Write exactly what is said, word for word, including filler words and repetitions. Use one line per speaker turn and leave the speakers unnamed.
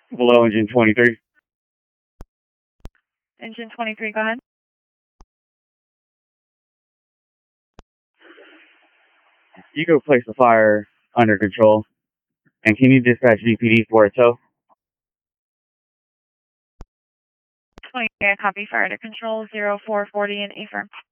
Below engine twenty-three.
Engine twenty-three, go ahead.
You go place the fire under control. And can you dispatch V P D for a tow?
twenty-three, I copy fire to control zero four forty and affirm.